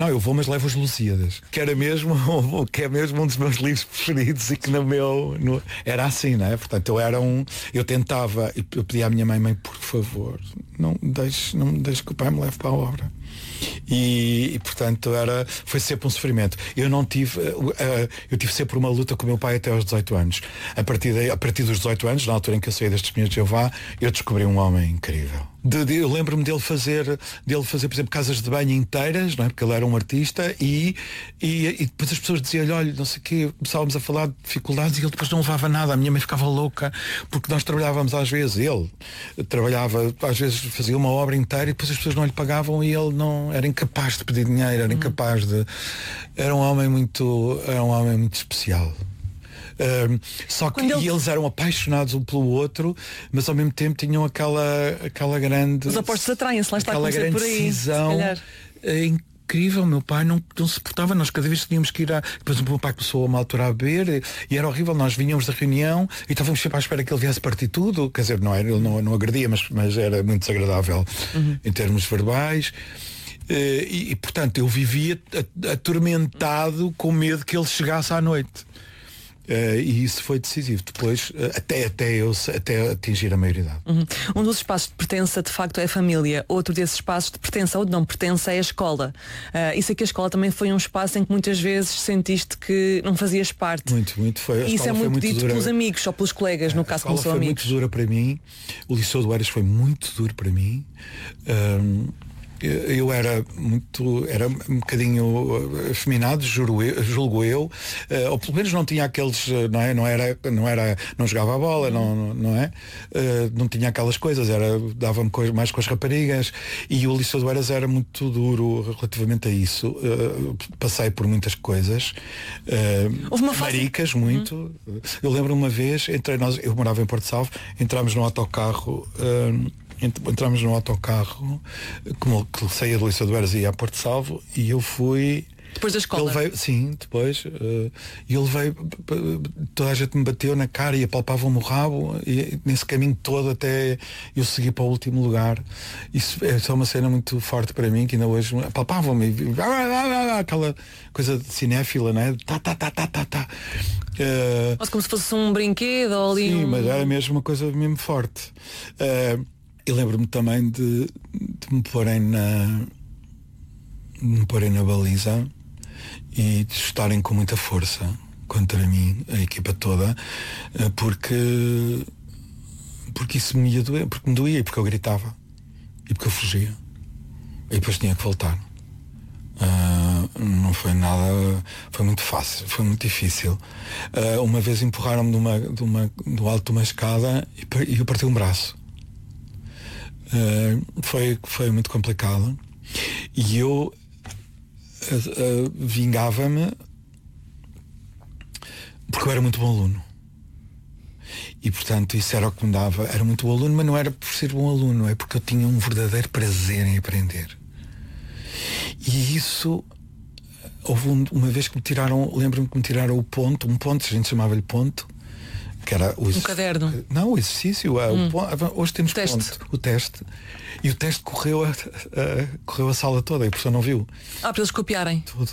eu vou, mas levo os Lusíadas, que é mesmo um dos meus livros preferidos e que era assim, não é? Portanto, eu tentava, eu pedia à minha mãe, por favor, não me deixe que o pai me leve para a obra. E portanto foi sempre um sofrimento. Eu tive sempre uma luta com o meu pai até aos 18 anos. A partir dos 18 anos, na altura em que eu saí das Testemunhas de Jeová, eu descobri um homem incrível. Eu lembro-me dele fazer, por exemplo, casas de banho inteiras, não é? Porque ele era um artista e depois as pessoas diziam-lhe, olha, não sei o quê, começávamos a falar de dificuldades e ele depois não levava nada. A minha mãe ficava louca, porque nós trabalhávamos às vezes, ele trabalhava, às vezes fazia uma obra inteira e depois as pessoas não lhe pagavam e ele não era incapaz de pedir dinheiro, era incapaz de... Era um homem muito especial. Só que eles eram apaixonados um pelo outro, mas ao mesmo tempo tinham aquela grande... Os opostos atraem-se, lá está a grande por aí, decisão incrível. Meu pai não suportava, nós cada vez tínhamos que ir depois o meu pai começou a uma altura a beber e era horrível, nós vinhamos da reunião e estávamos sempre à espera que ele viesse partir tudo, quer dizer, ele não agredia, mas era muito desagradável em termos verbais. E portanto eu vivia atormentado com medo que ele chegasse à noite. E isso foi decisivo depois, até atingir a maioridade. Um dos espaços de pertença de facto é a família. Outro desses espaços de pertença ou de não pertença é a escola. Isso aqui, a escola também foi um espaço em que muitas vezes sentiste que não fazias parte. Muito foi. E isso é muito dito pelos amigos ou pelos colegas, no caso como são amigos. Foi muito dura para mim. O Liceu do Eiras foi muito duro para mim. Eu era um bocadinho afeminado, julgo eu, ou pelo menos não tinha aqueles, não jogava a bola, não é? Não tinha aquelas coisas, dava-me mais com as raparigas e o Liceu do Eiras era muito duro relativamente a isso. Passei por muitas coisas, maricas, muito. Eu lembro uma vez, eu morava em Porto Salvo, entrámos no autocarro, como que saía do Liceu do Eiras e ia a Porto Salvo e eu fui... Depois da escola? Ele veio, sim, depois. E ele veio, toda a gente me bateu na cara e apalpavam-me o rabo e nesse caminho todo até eu segui para o último lugar. Isso é só uma cena muito forte para mim, que ainda hoje apalpavam-me aquela coisa de cinéfila, não é? Mas como se fosse um brinquedo ou ali. Sim, mas era mesmo uma coisa mesmo forte. E lembro-me também de me porem na baliza e de estarem com muita força contra mim, a equipa toda, porque isso me ia doer, porque me doía e porque eu gritava e porque eu fugia e depois tinha que voltar. Não foi nada, foi muito fácil, foi muito difícil. Uma vez empurraram-me do alto de uma escada e eu parti um braço. Foi muito complicado e eu vingava-me porque eu era muito bom aluno e portanto isso era o que me dava. Era muito bom aluno, mas não era por ser bom aluno, é porque eu tinha um verdadeiro prazer em aprender. E isso, houve uma vez que me tiraram, lembro-me que me tiraram um ponto, a gente chamava-lhe ponto, que era um caderno. Não, o exercício. Hoje temos o teste. E o teste correu a sala toda e a professora não viu. Para eles copiarem. Tudo.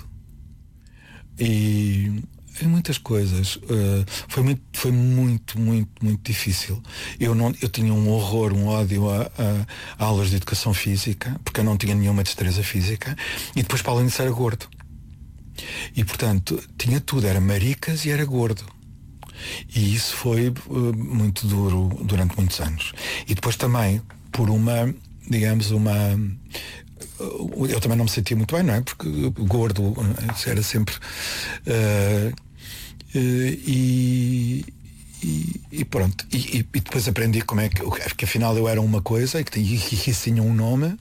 E em muitas coisas. Foi muito, muito, muito difícil. Eu tinha um horror, um ódio a aulas de educação física, porque eu não tinha nenhuma destreza física. E depois, para além disso, era gordo. E portanto, tinha tudo. Era maricas e era gordo. E isso foi muito duro durante muitos anos. E depois também por eu também não me sentia muito bem, não é? Porque gordo era sempre e pronto. E depois aprendi como é que afinal eu era uma coisa e que tinha um nome.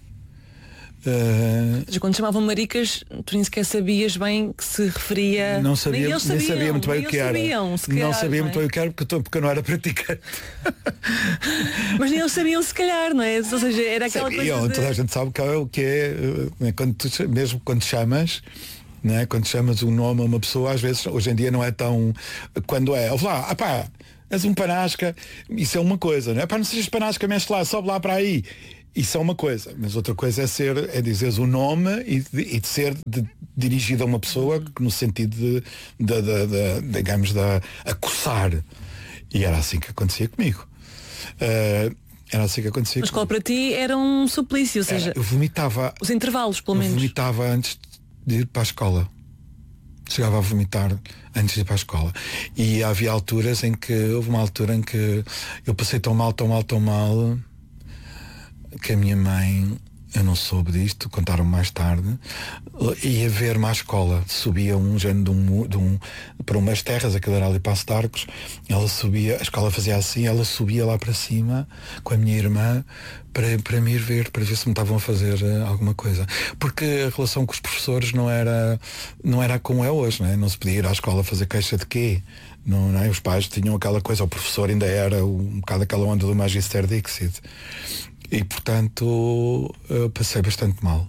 Quando chamavam maricas, tu nem sequer sabias bem que se referia. Nem sabia muito bem o que era. Não sabia muito bem o que era porque eu não era praticante. Mas nem eles sabiam, se calhar, não é? Ou seja, era aquela coisa. Toda a gente sabe o que é, mesmo quando chamas. Não é? Quando chamas um nome a uma pessoa, às vezes, hoje em dia não é tão. Quando é, és um panasca, isso é uma coisa, não é? Não sejas panasca, mexe lá, sobe lá para aí. isso é uma coisa, mas outra coisa é dizeres o nome e de ser dirigido a uma pessoa no sentido digamos, acossar. E era assim que acontecia comigo. Era assim que acontecia. A escola para ti era um suplício, ou seja, eu vomitava. Os intervalos, pelo menos. Eu vomitava antes de ir para a escola. Chegava a vomitar antes de ir para a escola. E havia alturas em que, houve uma altura em que eu passei tão mal, que a minha mãe, eu não soube disto, contaram-me mais tarde, ia ver-me à escola. Subia um género para umas terras, aquilo era ali Passo de Arcos, ela subia, a escola fazia assim, ela subia lá para cima com a minha irmã para me ir ver, para ver se me estavam a fazer alguma coisa. Porque a relação com os professores não era como é hoje, não é? Não se podia ir à escola fazer queixa de quê? Não é? Os pais tinham aquela coisa, o professor ainda era um bocado aquela onda do Magister Dixit. E portanto passei bastante mal.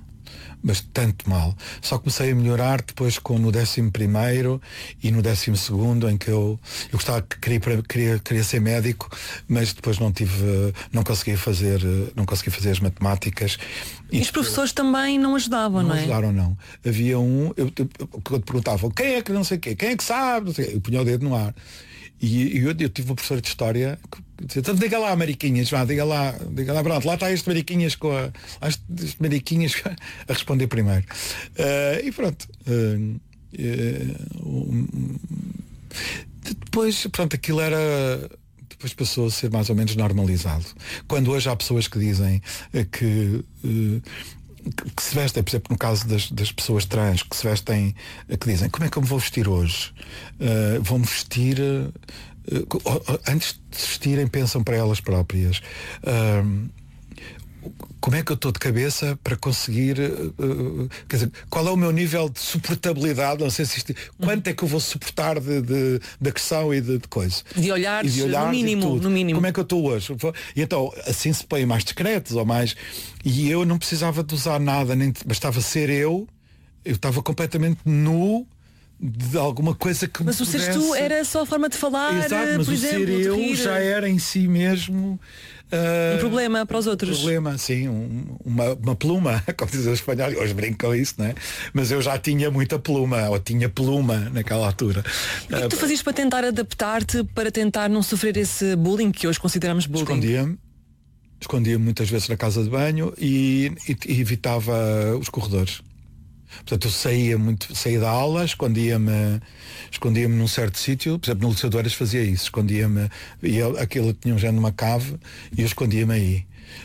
Só comecei a melhorar depois no 11º e no 12º, em que eu gostava, queria ser médico, mas depois não consegui fazer as matemáticas. E os professores também não ajudavam, não é? Não ajudaram, não. Havia eu te perguntava, quem é que não sei o quê, quem é que sabe, não sei o quê. Eu punha o dedo no ar. E eu tive uma professora de história que dizia, então diga lá, Mariquinhas, diga lá, pronto, lá está este Mariquinhas este Mariquinhas a responder primeiro. E pronto. Depois, pronto, aquilo era. Depois passou a ser mais ou menos normalizado. Quando hoje há pessoas que dizem que se vestem, por exemplo, no caso das pessoas trans, que se vestem, que dizem, como é que eu me vou vestir hoje? Vou-me vestir, antes de se vestirem, pensam para elas próprias. Como é que eu estou de cabeça para conseguir, quer dizer, qual é o meu nível de suportabilidade, não sei se isto, quanto é que eu vou suportar de agressão e de coisa. De olhares, no mínimo. Como é que eu estou hoje? E então, assim se põem mais discretos ou mais. E eu não precisava de usar nada, nem bastava ser eu estava completamente nu de alguma coisa que mas me pudesse... Mas o seres tu era só a forma de falar. Exato, mas por o exemplo, ser eu já era em si mesmo um problema para os outros. Um problema, sim, uma pluma, como dizem os espanhóis, hoje brincam isso, não é? Mas eu já tinha muita pluma, ou tinha pluma naquela altura. E o que tu fazias para tentar adaptar-te, para tentar não sofrer esse bullying que hoje consideramos bullying? Escondia-me muitas vezes na casa de banho e evitava os corredores. Portanto, eu saía da aula, escondia-me num certo sítio, por exemplo, no Liceu de Oeiras fazia isso, escondia-me, e aquilo tinha já numa cave, e eu escondia-me aí.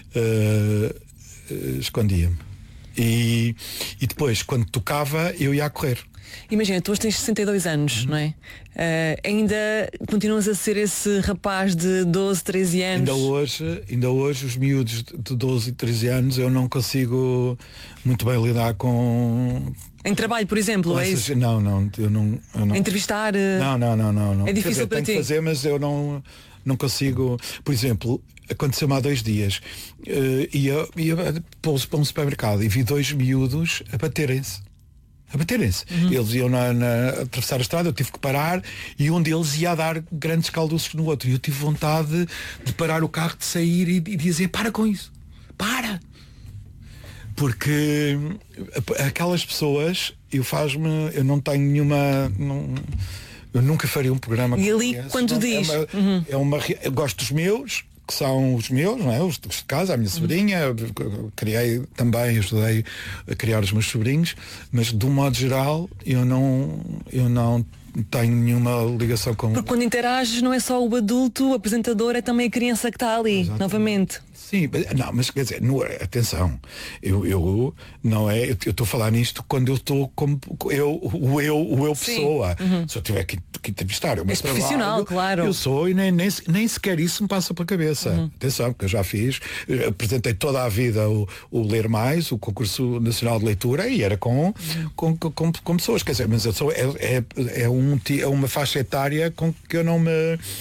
Escondia-me. E depois, quando tocava, eu ia a correr. Imagina, tu hoje tens 62 anos, não é? Ainda continuas a ser esse rapaz de 12, 13 anos? Ainda hoje os miúdos de 12 e 13 anos eu não consigo muito bem lidar com... Em trabalho, por exemplo, é isso? Não, eu não... Entrevistar? Não. É difícil para ti? Tenho que fazer, mas eu não consigo... Por exemplo, aconteceu-me há 2 dias. Ia para um supermercado e vi 2 miúdos a baterem-se. Eles iam a atravessar a estrada, eu tive que parar e um deles ia a dar grandes calduços no outro e eu tive vontade de parar o carro, de sair e dizer, para com isso, para, porque aquelas pessoas eu não tenho nenhuma, eu nunca faria um programa e ali quando diz eu gosto dos meus, que são os meus, não é? Os de casa, a minha sobrinha, criei também, ajudei a criar os meus sobrinhos, mas de um modo geral eu não tenho nenhuma ligação com... Porque quando interages não é só o adulto, o apresentador, é também a criança que está ali. Exatamente. Novamente. Sim, não, mas quer dizer, atenção, eu não é, eu estou a falar nisto quando eu estou como eu pessoa. Se eu tiver que entrevistar, eu és profissional, claro. Eu sou e nem sequer isso me passa pela cabeça. Atenção, porque eu já apresentei toda a vida o Ler Mais, o Concurso Nacional de Leitura, e era com pessoas, quer dizer, mas eu sou é uma faixa etária com que eu não me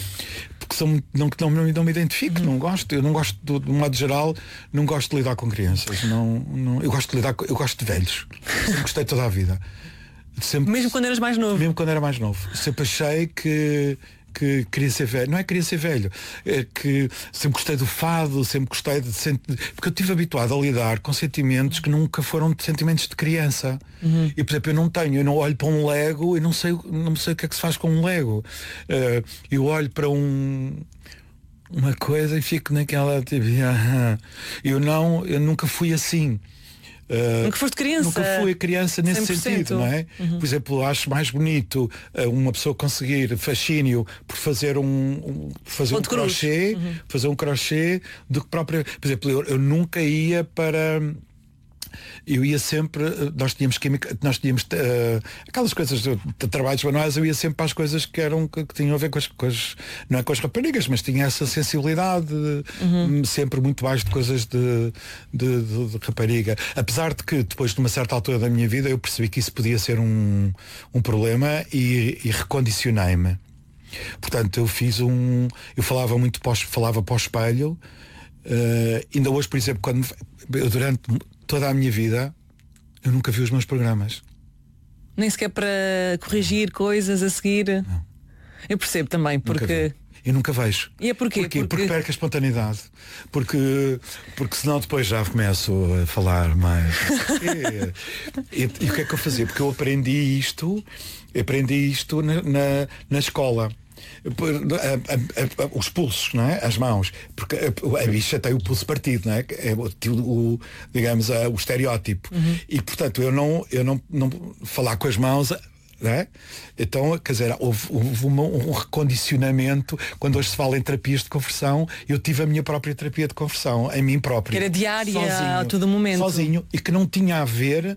não me identifico, eu não gosto de modo geral, não gosto de lidar com crianças, eu gosto de velhos. Sempre gostei toda a vida. Mesmo quando eras mais novo? Mesmo quando era mais novo. Sempre achei que que queria ser velho. Não é que queria ser velho, é que sempre gostei do fado, sempre gostei porque eu estive habituado a lidar com sentimentos que nunca foram sentimentos de criança. E por exemplo, eu não olho para um Lego e não sei o que é que se faz com um Lego. Eu olho para uma coisa e fico naquela tipo, eu nunca fui assim. Nunca foste criança. Nunca fui criança nesse 100%. sentido, não é? Por exemplo, acho mais bonito uma pessoa conseguir fascínio por fazer um crochê, do que próprio. Por exemplo, eu nunca ia para. Eu ia sempre, nós tínhamos aquelas coisas de trabalhos manuais, eu ia sempre para as coisas que tinham a ver com as não é com as raparigas, mas tinha essa sensibilidade, sempre muito mais de coisas de rapariga. Apesar de que depois de uma certa altura da minha vida eu percebi que isso podia ser um problema e recondicionei-me. Portanto, eu falava para o espelho, ainda hoje, por exemplo, durante toda a minha vida eu nunca vi os meus programas. Nem sequer para corrigir coisas a seguir. Não. Eu percebo também, porque eu nunca vejo. E é porquê? Porque perco a espontaneidade. Porque senão depois já começo a falar mais. E o que é que eu fazia? Porque eu aprendi isto na escola. Os pulsos, não é? As mãos, porque a bicha tem o pulso partido, não é? Digamos, o estereótipo. E portanto eu não falar com as mãos, não é? Então, quer dizer, houve um recondicionamento. Quando hoje se fala em terapias de conversão, eu tive a minha própria terapia de conversão em mim próprio. Que era diária, sozinho, a todo momento. Sozinho, e que não tinha a ver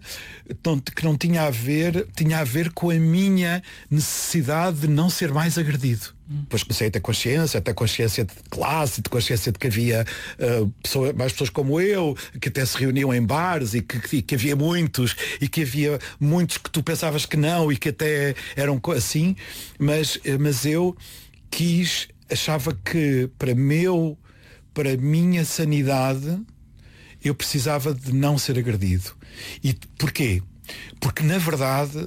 tinha a ver com a minha necessidade de não ser mais agredido. Depois comecei a ter consciência, até consciência de classe, de consciência de que havia mais pessoas como eu, que até se reuniam em bares e que havia muitos, e que havia muitos que tu pensavas que não e que até eram assim, mas eu achava que para a minha sanidade eu precisava de não ser agredido. E porquê? Porque na verdade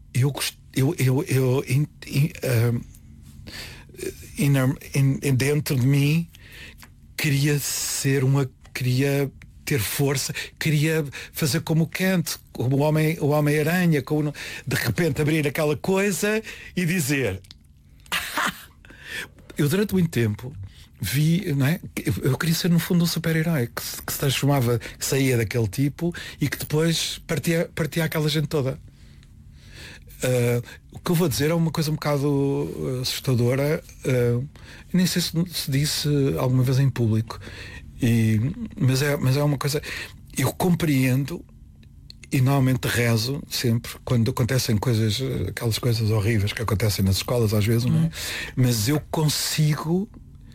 dentro de mim queria ter força, queria fazer como o Kant, como o Homem-Aranha, de repente abrir aquela coisa e dizer eu durante muito tempo vi, não é? Eu queria ser no fundo um super-herói que se transformava, que saía daquele tipo e que depois partia aquela gente toda. O que eu vou dizer é uma coisa um bocado assustadora, nem sei se disse alguma vez em público, mas é uma coisa, eu compreendo e normalmente rezo sempre quando acontecem aquelas coisas horríveis que acontecem nas escolas às vezes, não é? Mas eu consigo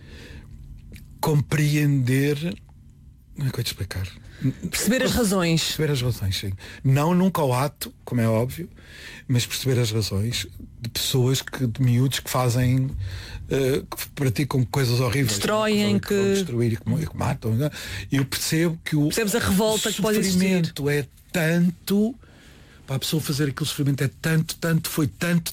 compreender, não é que eu te explicar, perceber as razões. Perceber as razões, sim. Não nunca ao ato, como é óbvio, mas perceber as razões de pessoas de miúdos que fazem, que praticam coisas horríveis. Destroem, que vão destruir e que matam. Não é? Eu percebo que percebes a revolta que pode existir. O sofrimento é tanto, para a pessoa fazer aquele sofrimento é tanto, foi tanto,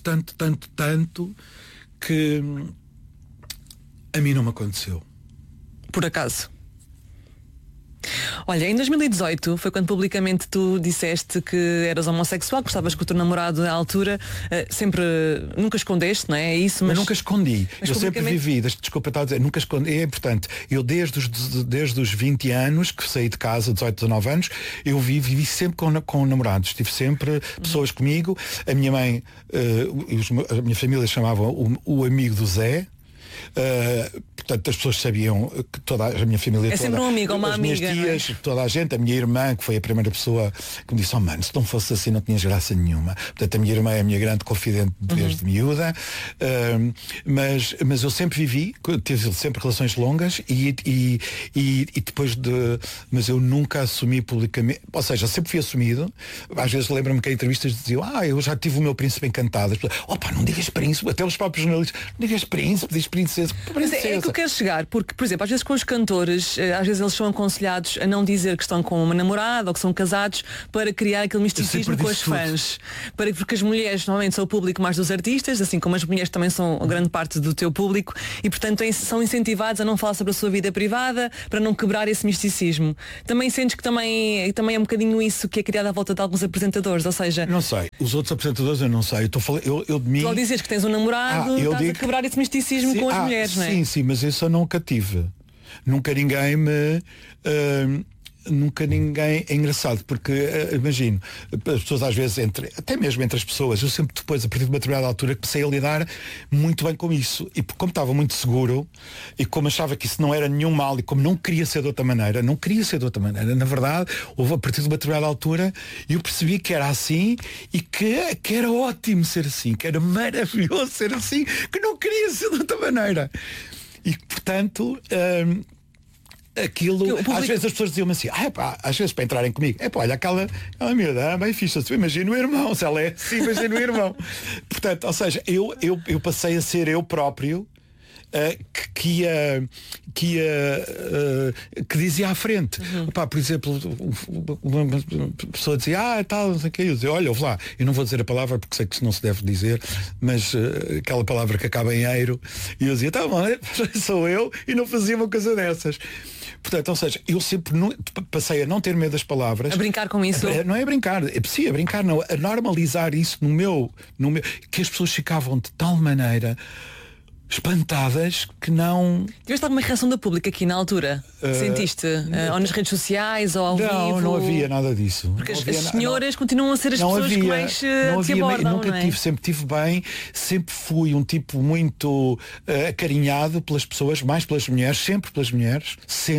que a mim não me aconteceu. Por acaso. Olha, em 2018 foi quando publicamente tu disseste que eras homossexual, que gostavas com o teu namorado à altura, sempre, nunca escondeste, não é? É isso, mas nunca escondi. Eu sempre vivi, desculpa estar a dizer, nunca escondi. É importante. Eu desde os 20 anos que saí de casa, 18, 19 anos, eu vivi sempre com namorados. Tive sempre pessoas comigo. A minha mãe, a minha família chamava o amigo do Zé. Portanto, as pessoas sabiam que toda a minha família é sempre um amigo ou uma amiga, as minhas tias, toda a gente, a minha irmã, que foi a primeira pessoa que me disse, mano, se não fosse assim não tinhas graça nenhuma. Portanto, a minha irmã é a minha grande confidente desde miúda, mas eu sempre vivi, tive sempre relações longas e depois mas eu nunca assumi publicamente, ou seja, sempre fui assumido. Às vezes lembro-me que em entrevistas diziam, eu já tive o meu príncipe encantado. As pessoas, não digas príncipe, até os próprios jornalistas, não digas príncipe, diz príncipe. princesa. Mas é que eu quero chegar, porque, por exemplo, às vezes com os cantores, às vezes eles são aconselhados a não dizer que estão com uma namorada ou que são casados para criar aquele misticismo com as fãs. Porque as mulheres normalmente são o público mais dos artistas, assim como as mulheres também são a grande parte do teu público, e portanto são incentivados a não falar sobre a sua vida privada para não quebrar esse misticismo. Também sentes que também é um bocadinho isso que é criado à volta de alguns apresentadores, ou seja... Não sei, os outros apresentadores eu não sei, eu de mim... Tu ao dizeres que tens um namorado, estás a quebrar esse misticismo com as mulheres, não é? Sim, mas isso eu nunca tive. Nunca ninguém me... Nunca ninguém é engraçado, porque imagino, as pessoas às vezes, até mesmo entre as pessoas, eu sempre depois, a partir de uma determinada altura, comecei a lidar muito bem com isso. E como estava muito seguro, e como achava que isso não era nenhum mal, e como não queria ser de outra maneira, na verdade, houve a partir de uma determinada altura, eu percebi que era assim e que era ótimo ser assim, que era maravilhoso ser assim, que não queria ser de outra maneira. E portanto, aquilo, às vezes as pessoas diziam-me assim, às vezes para entrarem comigo, olha, aquela miúda, bem fixe, tu imagina o irmão, se ela é assim, imagina o irmão. Portanto, ou seja, eu passei a ser eu próprio, que dizia à frente. Por exemplo, uma pessoa dizia, tal, não sei o que, eu dizia, olha, ouve lá, eu não vou dizer a palavra porque sei que isso não se deve dizer, mas aquela palavra que acaba em eiro, e eu dizia, tá bom, sou eu, e não fazia uma coisa dessas. Portanto, ou seja, eu sempre passei a não ter medo das palavras. A brincar com isso? Não é brincar, sim, a brincar não, a normalizar isso no meu, que as pessoas ficavam de tal maneira espantadas que não... Tiveste alguma reação da pública aqui na altura? Sentiste? Ou nas redes sociais ou ao vivo? Não havia nada disso. Porque as senhoras continuam a ser as pessoas que mais te abordam, nunca não é? Sempre tive bem, sempre fui um tipo muito acarinhado pelas pessoas, mais pelas mulheres, sempre pelas mulheres.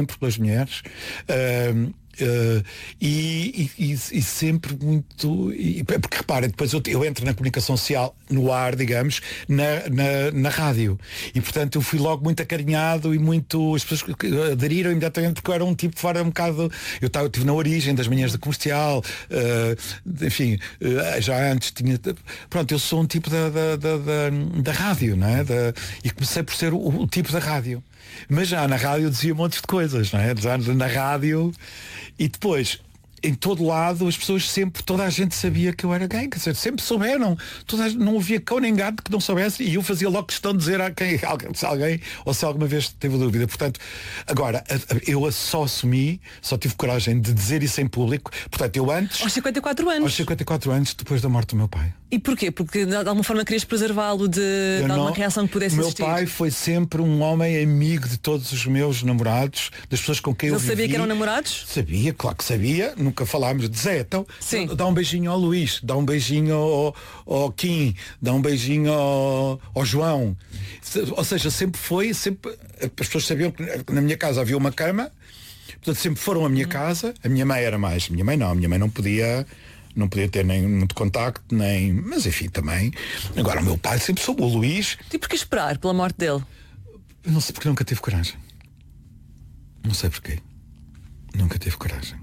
E sempre muito porque reparem, depois eu entro na comunicação social no ar, digamos, na rádio, e portanto eu fui logo muito acarinhado e muito, as pessoas aderiram imediatamente, porque eu era um tipo fora um bocado, eu estive na origem das manhãs da comercial, enfim, já antes tinha, pronto, eu sou um tipo da rádio, não é? E comecei por ser o tipo da rádio, mas já na rádio dizia um monte de coisas, não é? Já na rádio. E depois, em todo lado, as pessoas sempre, toda a gente sabia que eu era gay, quer dizer, sempre souberam, não havia cão nem gato que não soubesse, e eu fazia logo questão de dizer a quem, se alguém, ou se alguma vez teve dúvida. Portanto, agora, eu só tive coragem de dizer isso em público, portanto, eu antes... Aos 54 anos? Aos 54 anos, depois da morte do meu pai. E porquê? Porque de alguma forma querias preservá-lo de alguma reação que pudesse existir? O meu pai foi sempre um homem amigo de todos os meus namorados, das pessoas com quem eu vivi. Ele sabia que eram namorados? Sabia, claro que sabia. Nunca falámos de Zé, então Sim. Dá um beijinho ao Luís, dá um beijinho ao Kim, dá um beijinho ao João. Ou seja, sempre as pessoas sabiam que na minha casa havia uma cama, portanto sempre foram à minha casa. A minha mãe era mais, a minha mãe não podia ter nem muito contacto, nem... Mas enfim, também. Agora, o meu pai sempre soube, o Luís... E porquê esperar pela morte dele? Não sei, porque nunca tive coragem. Não sei porquê. Nunca tive coragem.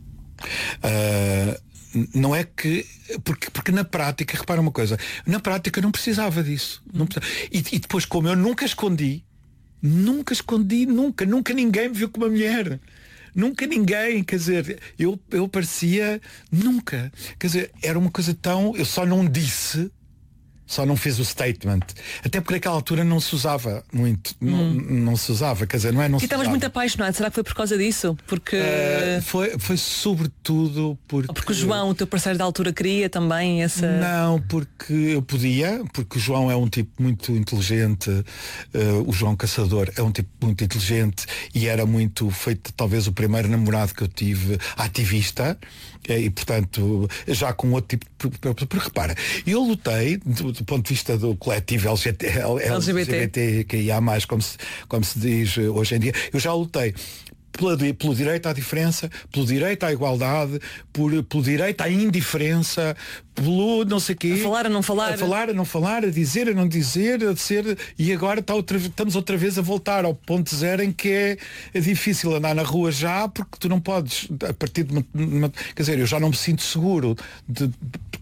Não é que... Porque na prática, repara uma coisa, na prática não precisava disso. Não precisava. E depois, como eu nunca escondi, nunca ninguém me viu como uma mulher. Nunca ninguém, quer dizer, eu parecia, nunca, quer dizer, era uma coisa tão, eu só não disse, só não fiz o statement, até porque naquela altura não se usava muito, não se usava, quer dizer, não é, não se estavas usava. muito apaixonado, será que foi por causa disso? Porque foi sobretudo porque o João, o teu parceiro da altura, queria também essa... Não, porque eu podia, porque o João é um tipo muito inteligente, o João Caçador é um tipo muito inteligente e era muito, feito talvez o primeiro namorado que eu tive, ativista, e portanto já com outro tipo porque repara, eu lutei do ponto de vista do coletivo LGBTQIA+, como se diz hoje em dia, eu já lutei pelo direito à diferença, pelo direito à igualdade, pelo direito à indiferença, pelo não sei quê. A falar, a não falar. A falar, a não falar, a dizer, a não dizer, a ser. E agora estamos outra vez a voltar ao ponto zero em que é difícil andar na rua já, porque tu não podes, a partir de uma quer dizer, eu já não me sinto seguro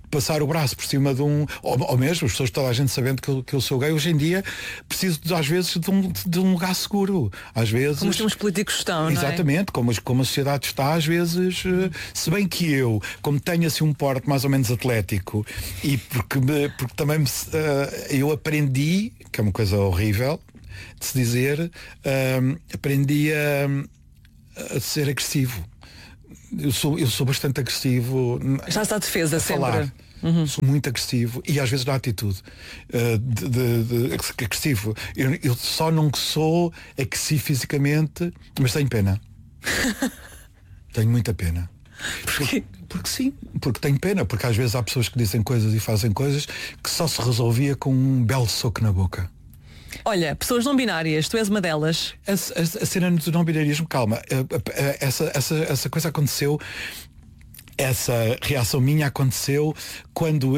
passar o braço por cima de um, ou mesmo as pessoas, toda a gente sabendo que eu sou gay, hoje em dia preciso às vezes de um lugar seguro. Às vezes, como os termos políticos estão, exatamente, não é? como a sociedade está, às vezes, se bem que eu, como tenho assim um porte mais ou menos atlético, e porque também eu aprendi, que é uma coisa horrível de se dizer, aprendi a ser agressivo. Eu sou bastante agressivo. Estás à defesa sempre. Falar. Sou muito agressivo e às vezes na atitude agressivo. Eu só não sou agressivo fisicamente, mas tenho pena. Tenho muita pena. Porque sim, porque tenho pena, porque às vezes há pessoas que dizem coisas e fazem coisas que só se resolvia com um belo soco na boca. Olha, pessoas não binárias, tu és uma delas. A cena do não binarismo, calma, essa coisa aconteceu. Essa reação minha aconteceu quando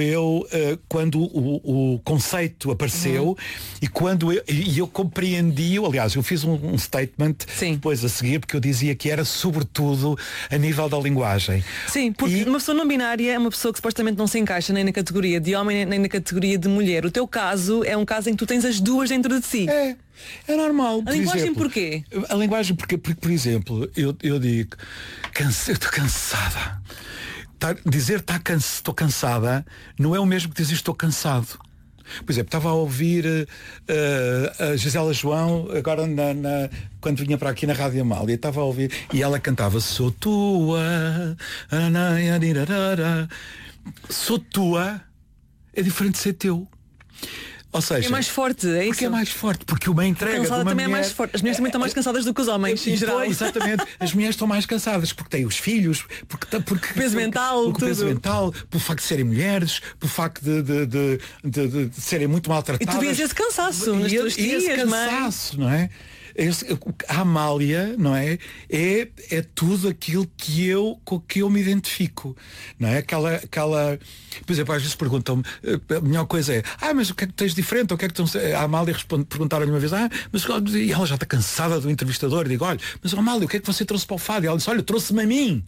o conceito apareceu e quando eu compreendi, aliás, eu fiz um statement depois a seguir, porque eu dizia que era sobretudo a nível da linguagem. Sim, porque uma pessoa não binária é uma pessoa que supostamente não se encaixa nem na categoria de homem nem na categoria de mulher. O teu caso é um caso em que tu tens as duas dentro de si. É normal. A linguagem porquê? A linguagem porque por exemplo, eu digo, eu estou cansada. Dizer estou cansada não é o mesmo que dizer estou cansado. Por exemplo, estava a ouvir a Gisela João agora quando vinha para aqui na Rádio Amália, estava a ouvir e ela cantava sou tua, sou tua é diferente de ser teu. Ou seja, é mais forte, é isso? Porque é mais forte, porque uma entrega de uma também mulher... é mais forte. As mulheres também estão mais cansadas do que os homens, em geral. Exatamente, as mulheres estão mais cansadas porque têm os filhos, porque peso mental, peso mental, pelo facto de serem mulheres, pelo facto de serem muito maltratadas. E tu vias esse cansaço nas tuas tias, esse cansaço, não é? A Amália, não é? É tudo aquilo com que eu me identifico, não é? Aquela, por exemplo, às vezes perguntam-me, a melhor coisa é, mas o que é que tens diferente? O que é que a Amália perguntaram-lhe uma vez, mas e ela já está cansada do entrevistador, e digo, olha, mas Amália, o que é que você trouxe para o fado? E ela disse, olha, trouxe-me a mim.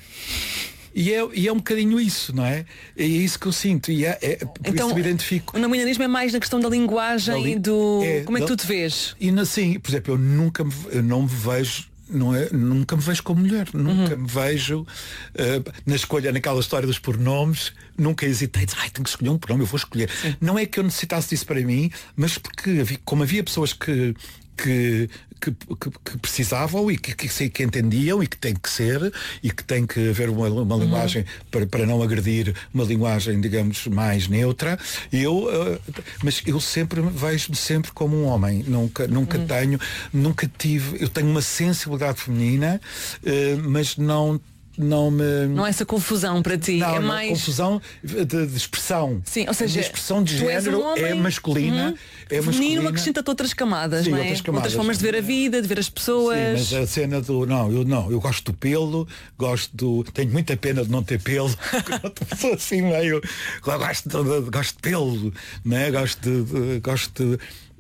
E é um bocadinho isso, não é? É isso que eu sinto e por então, isso me identifico. O nominalismo é mais na questão da linguagem como é que tu te vês? E assim, por exemplo, eu não me vejo, nunca me vejo como mulher, nunca me vejo na escolha, naquela história dos pronomes, nunca hesitei, tenho que escolher um pronome, eu vou escolher. Sim. Não é que eu necessitasse disso para mim, mas porque como havia pessoas que precisavam e que entendiam e que tem que ser e que tem que haver uma linguagem para não agredir uma linguagem, digamos, mais neutra. Mas eu vejo-me sempre como um homem. Nunca tive. Eu tenho uma sensibilidade feminina, mas não é essa confusão para ti, não, é mais confusão de expressão. Sim, ou seja, a expressão de género é masculina, é feminino, acrescenta-te outras camadas, não é? Outras formas de ver a vida, de ver as pessoas. Sim, mas a cena do eu gosto do pelo, tenho muita pena de não ter pelo, sou assim meio, gosto de pelo, né? Gosto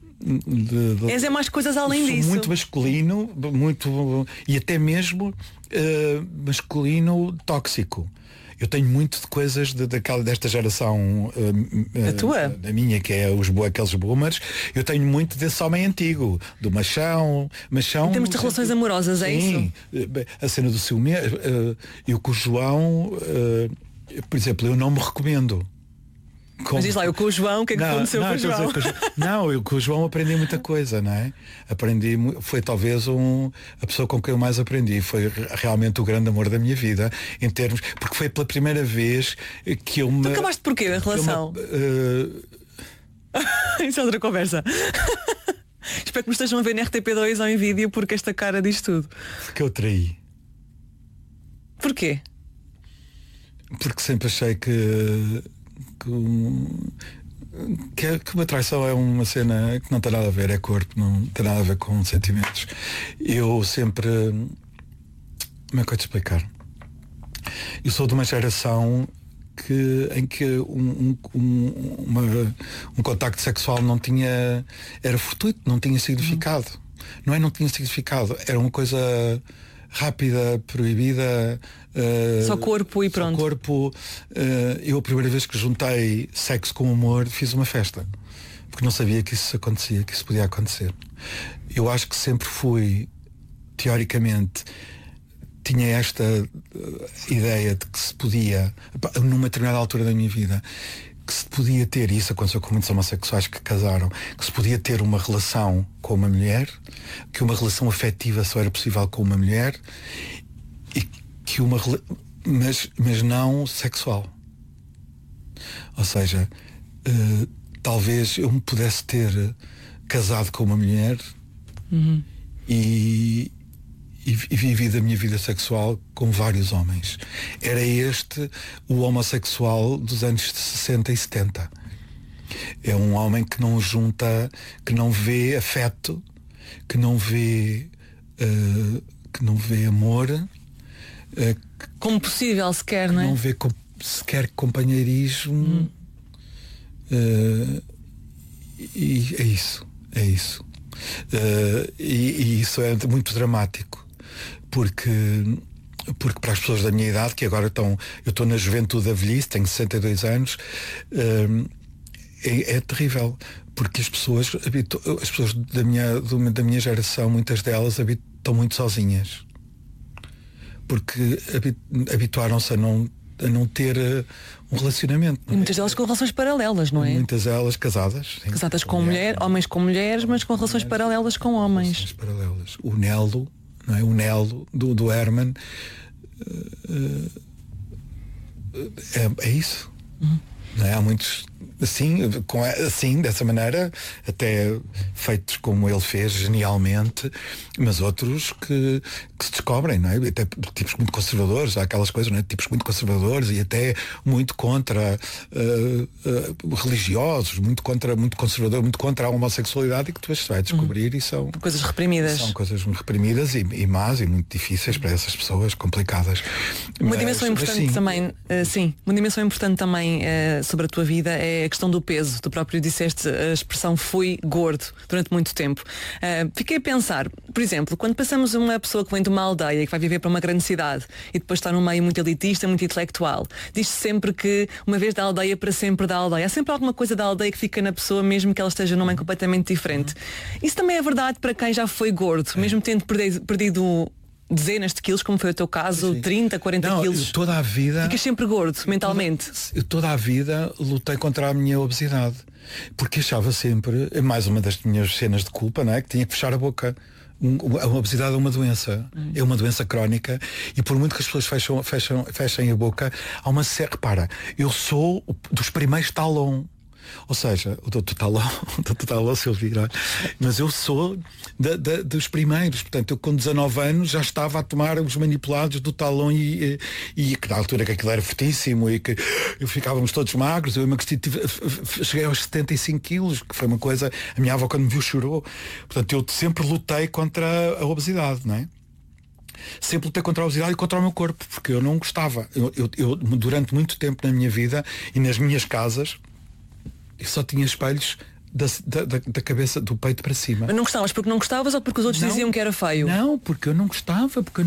de és mais coisas além disso. Muito masculino, e até mesmo masculino tóxico. Eu tenho muito de coisas desta geração a tua? Da minha, que é aqueles boomers. Eu tenho muito desse homem antigo, do machão. Em termos de relações amorosas, é sim, isso? A cena do ciúme. Eu com o João, por exemplo, eu não me recomendo. Mas diz lá, eu com o João, o que é que aconteceu com o João? Eu com o João aprendi muita coisa, não é? Foi talvez a pessoa com quem eu mais aprendi, foi realmente o grande amor da minha vida, em termos, porque foi pela primeira vez que eu me... Tu acabaste porquê a relação? Isso é outra conversa. Espero que me estejam a ver na RTP2 ou em vídeo, porque esta cara diz tudo. Porque eu traí. Porquê? Porque sempre achei que uma traição é uma cena que não tem nada a ver, é corpo, não tem nada a ver com sentimentos. Eu sempre... Como é que eu te explicar? Eu sou de uma geração em que um contacto sexual era fortuito, não tinha significado. Não tinha significado, era uma coisa rápida, proibida. Só corpo e pronto. Só corpo. Eu a primeira vez que juntei sexo com humor fiz uma festa. Porque não sabia que isso acontecia, que isso podia acontecer. Eu acho que sempre fui, teoricamente, tinha esta ideia de que se podia, numa determinada altura da minha vida, que se podia ter, e isso aconteceu com muitos homossexuais que casaram, que se podia ter uma relação com uma mulher, que uma relação afetiva só era possível com uma mulher, e que mas não sexual. Ou seja, talvez eu me pudesse ter casado com uma mulher e vivido a minha vida sexual com vários homens. Era este o homossexual dos anos 60 e 70. É um homem que não junta, que não vê afeto, que não vê amor, como possível sequer, não é? Não vê sequer companheirismo. E é isso. E isso é muito dramático. Porque para as pessoas da minha idade, que agora eu estou na juventude da velhice, tenho 62 anos, é terrível. Porque as pessoas da minha geração, muitas delas estão muito sozinhas. Porque habituaram-se a não ter um relacionamento. E muitas delas com relações paralelas, não é? Muitas delas casadas. Sim, casadas com mulher, homens com mulheres, mas com relações paralelas com homens. Relações paralelas. O Nelo, não é? O Nelo do Herman é isso. Não é? Há muitos assim, dessa maneira, até feitos como ele fez, genialmente, mas outros que se descobrem, não é? Até tipos muito conservadores, há aquelas coisas, não é? Tipos muito conservadores e até muito contra religiosos, muito conservador, muito contra a homossexualidade, e que tu vais descobrir e são coisas reprimidas. São coisas reprimidas e más e muito difíceis para essas pessoas, complicadas. Uma dimensão importante também, uma dimensão importante também sobre a tua vida é a questão do peso. Tu próprio disseste a expressão fui gordo durante muito tempo. Fiquei a pensar, por exemplo, quando passamos uma pessoa que vem de uma aldeia, que vai viver para uma grande cidade e depois está num meio muito elitista, muito intelectual, diz-se sempre que uma vez da aldeia para sempre da aldeia. Há sempre alguma coisa da aldeia que fica na pessoa, mesmo que ela esteja num meio completamente diferente. Isso também é verdade para quem já foi gordo, mesmo tendo perdido dezenas de quilos, como foi o teu caso, 30, 40 quilos. Toda a vida. Ficas sempre gordo, mentalmente. Toda a vida lutei contra a minha obesidade. Porque achava sempre, mais uma das minhas cenas de culpa, não é? Que tinha que fechar a boca. A obesidade é uma doença. É uma doença crónica. E por muito que as pessoas fechem a boca, há uma série. Repara, eu sou dos primeiros talão. Ou seja, o Dr. Talão, se eu vir, mas eu sou dos primeiros. Portanto, eu com 19 anos já estava a tomar os manipulados do Talão e que na altura que aquilo era fortíssimo e que ficávamos todos magros. Eu cheguei aos 75 quilos, que foi uma coisa, a minha avó quando me viu chorou. Portanto, eu sempre lutei contra a obesidade, não é? Sempre lutei contra a obesidade e contra o meu corpo, porque eu não gostava. Eu durante muito tempo na minha vida e nas minhas casas, eu só tinha espelhos da cabeça, do peito para cima. Mas não gostavas porque não gostavas ou porque os outros diziam que era feio? Não, porque eu não gostava, porque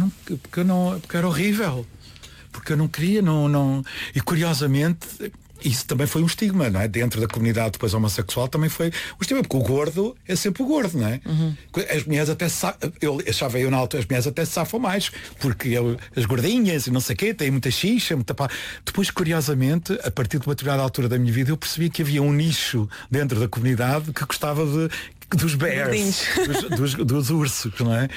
era horrível. Porque eu não queria, não. E curiosamente, isso também foi um estigma, não é? Dentro da comunidade depois homossexual também foi um estigma, porque o gordo é sempre o gordo, não é? As mulheres até eu achava na altura, as mulheres até se safam mais, porque as gordinhas e não sei o quê, têm muita xixa, muita pá. Depois, curiosamente, a partir de uma determinada altura da minha vida, eu percebi que havia um nicho dentro da comunidade que gostava dos bears, dos ursos, não é?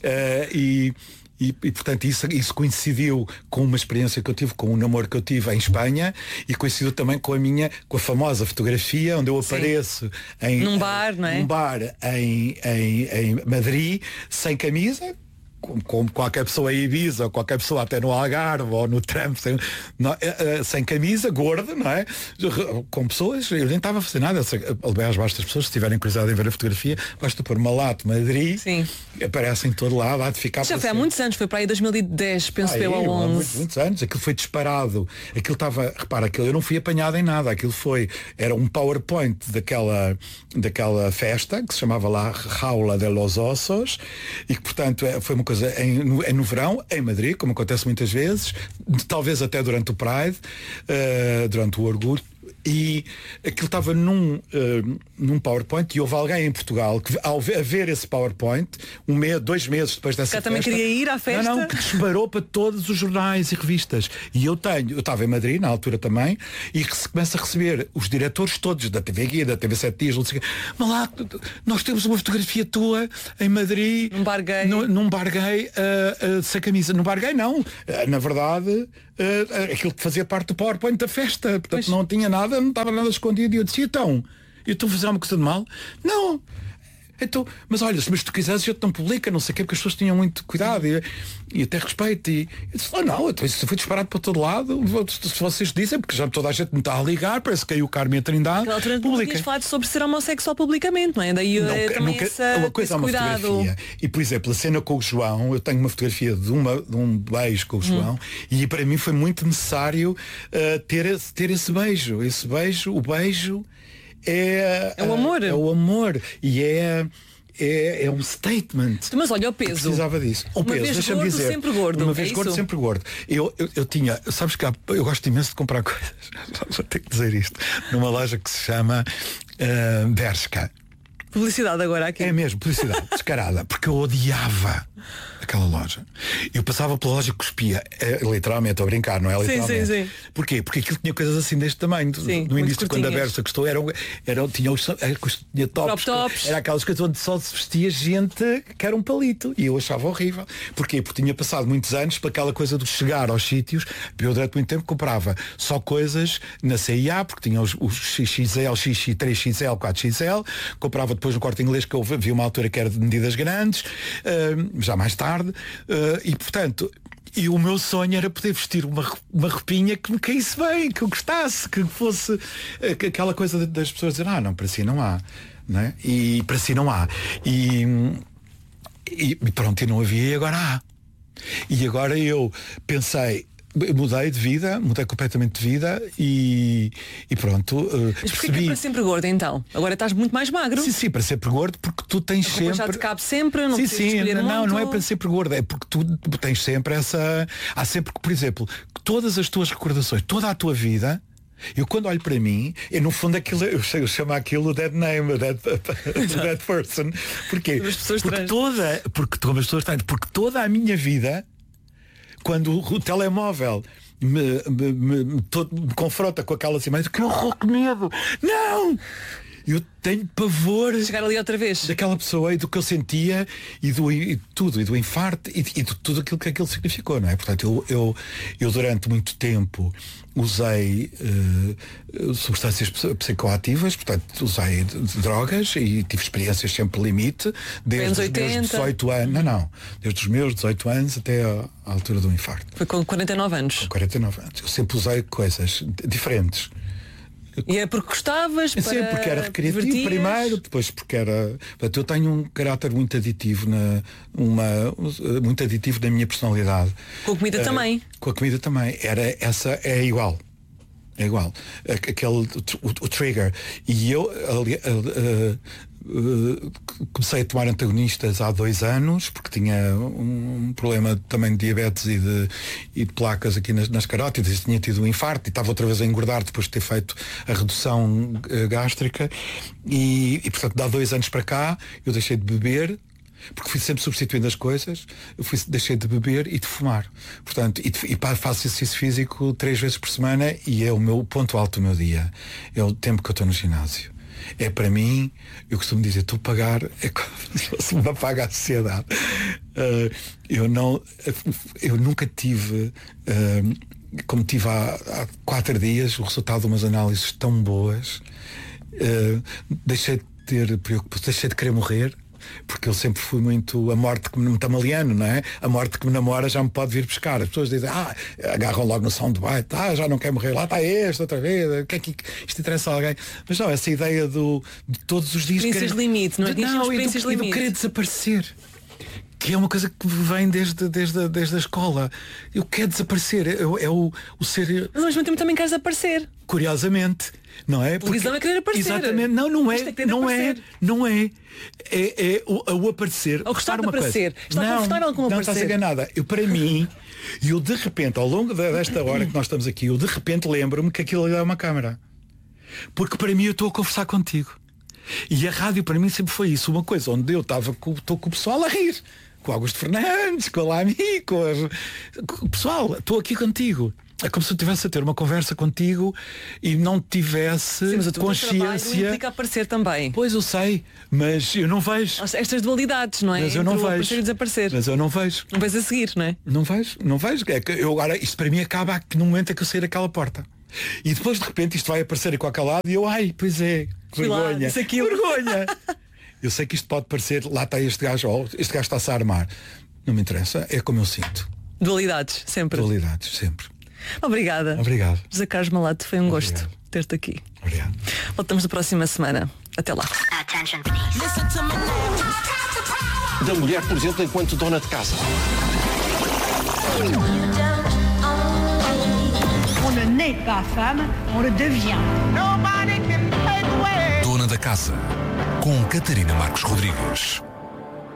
E portanto isso coincidiu com uma experiência que eu tive, com um namoro que eu tive em Espanha, e coincidiu também com a famosa fotografia onde eu apareço num bar, não é? Num bar em Madrid, sem camisa, como qualquer pessoa em Ibiza, ou qualquer pessoa até no Algarve ou no Trump, sem camisa, gorda, não é? Com pessoas, eu nem estava a fazer nada. Aliás, basta as pessoas, se tiverem curiosidade em ver a fotografia, basta pôr Malato Madrid, aparecem em todo lado, há de ficar. Já foi há muitos anos, foi para aí 2010, penso eu, ao 11. Muitos anos, aquilo foi disparado, aquilo estava, repara, eu não fui apanhado em nada, era um PowerPoint daquela festa, que se chamava lá Jaula de los Osos, e que portanto foi uma coisa coisa no verão, em Madrid, como acontece muitas vezes, talvez até durante o Pride, durante o Orgulho. E aquilo estava num PowerPoint, e houve alguém em Portugal que, ao ver esse PowerPoint, 2 meses depois dessa festa, também queria ir à festa? Não, que disparou para todos os jornais e revistas. E eu estava em Madrid na altura também, e começo a receber os diretores todos da TV Guia, da TV 7 Dias, mas lá, nós temos uma fotografia tua em Madrid, num bar gay, sem camisa. Num bar gay não, na verdade, aquilo que fazia parte do PowerPoint da festa, portanto não tinha nada, não estava nada escondido. E eu disse, então, eu estou a fazer alguma coisa de mal? Não. Então, mas olha, se tu quiseres, eu te não publica, não sei o quê, porque as pessoas tinham muito cuidado e até respeito. E eu disse, não, então isso foi disparado para todo lado. Se vocês dizem, porque já toda a gente me está a ligar, parece que caiu o Carme e a Trindade. Publiquem. Falado sobre ser homossexual publicamente, não é? Daí também uma coisa é uma fotografia. E, por exemplo, a cena com o João, eu tenho uma fotografia de um beijo com o João, e para mim foi muito necessário ter esse beijo. Esse beijo, o beijo é o amor. É o amor. E é um statement. Mas olha, o peso. Precisava disso. O peso, deixa-me dizer. Sempre gordo. Uma vez gordo, sempre gordo. Eu tinha, sabes que eu gosto imenso de comprar coisas. Vou ter que dizer isto. Numa loja que se chama Bershka. Publicidade agora aqui. É mesmo, publicidade descarada. Porque eu odiava aquela loja. Eu passava pela loja e cuspia. Literalmente, estou a brincar, não é? Literalmente. Sim. Porquê? Porque aquilo tinha coisas assim deste tamanho. Sim, no início, quando a Bershka custou, tinha tops. Era aquelas coisas onde só se vestia gente que era um palito. E eu achava horrível. Porquê? Porque tinha passado muitos anos para aquela coisa de chegar aos sítios. Eu durante muito tempo comprava só coisas na CIA, porque tinha os XXL, XX, 3XL, 4XL. Comprava depois no Corte Inglês, que eu vi uma altura que era de medidas grandes, já mais tarde, e portanto, o meu sonho era poder vestir uma roupinha que me caísse bem, que eu gostasse, que fosse aquela coisa das pessoas dizer, não, para si não há, não é? E para si não há, e pronto, e não havia, e agora há. E agora eu pensei, mudei completamente de vida e pronto. Mas porquê que é para sempre gordo então? Agora estás muito mais magro. Sim, para sempre gordo, porque tu tens sempre. Já te cabe sempre, não não é para sempre gordo, é porque tu tens sempre essa. Há sempre que, por exemplo, todas as tuas recordações, toda a tua vida. Eu quando olho para mim, no fundo aquilo, eu chamo aquilo dead name, dead person. Porquê? Porque toda a minha vida, quando o telemóvel me confronta com aquelas imagens, que horror, que medo! Não! Eu tenho pavor de chegar ali outra vez daquela pessoa e do que eu sentia e do infarto e de tudo aquilo que aquilo significou, não é? Portanto, eu durante muito tempo usei substâncias psicoativas, portanto usei drogas e tive experiências sempre limite desde os meus 18 anos, desde os meus 18 anos até à altura do infarto. Foi com 49 anos. Com 49 anos. Eu sempre usei coisas diferentes. E é porque gostavas? Sim, porque era recreativo primeiro, depois porque era. Portanto, eu tenho um caráter muito aditivo muito aditivo na minha personalidade. Com a comida também. Com a comida também. É igual. É igual. O trigger. E eu comecei a tomar antagonistas há 2 anos, porque tinha um problema também de diabetes e de placas aqui nas carótidas, tinha tido um infarto e estava outra vez a engordar depois de ter feito a redução gástrica e portanto, há 2 anos para cá eu deixei de beber, porque fui sempre substituindo as coisas, deixei de beber e de fumar. Portanto, faço exercício físico 3 vezes por semana e é o meu ponto alto do meu dia. É o tempo que eu estou no ginásio. É para mim, eu costumo dizer, estou a pagar, é como se fosse uma paga à sociedade. Eu nunca tive, como tive há 4 dias, o resultado de umas análises tão boas. Deixei de querer morrer. Porque eu sempre fui muito a morte que me tamaliano, não é? A morte que me namora já me pode vir buscar. As pessoas dizem, agarram logo no soundbite, já não quer morrer, lá está outra vez, isto interessa a alguém. Mas não, essa ideia de todos os dias. Experiências limite, não é? E do querer desaparecer. que é uma coisa que vem desde a escola. Eu quero desaparecer, é o ser... Mas ao mesmo tempo também queres aparecer. Curiosamente, não é? A televisão é querer aparecer. Exatamente, não é. É o aparecer. Ou gostar de aparecer. Está confortável com o aparecer. Não estás a enganada. Para mim, eu de repente, ao longo desta hora que nós estamos aqui, eu de repente lembro-me que aquilo é uma câmara. Porque para mim eu estou a conversar contigo. E a rádio para mim sempre foi isso, uma coisa onde eu estou com o pessoal a rir. Com o Augusto Fernandes, com a Lami, com o pessoal, estou aqui contigo. É como se eu estivesse a ter uma conversa contigo e não tivesse consciência. Implica aparecer também. Pois eu sei, mas eu não vejo. Estas dualidades, não é? Mas eu não vejo. Aparecer e desaparecer. Mas eu não vejo. Não vejo a seguir, não é? Não vejo. É que agora, isto para mim acaba no momento em que eu sair daquela porta. E depois de repente isto vai aparecer em qualquer lado e eu, pois é, vergonha. Vergonha. Eu sei que isto pode parecer, lá está este gajo está-se a armar. Não me interessa, é como eu sinto. Dualidades, sempre. Dualidades, sempre. Obrigada. Obrigado. José Carlos Malato, foi um gosto ter-te aqui. Obrigado. Voltamos na próxima semana. Até lá. Da mulher, por exemplo, enquanto dona de casa. On ne naît pas femme, on le devient. Dona da Casa, com Catarina Marcos Rodrigues.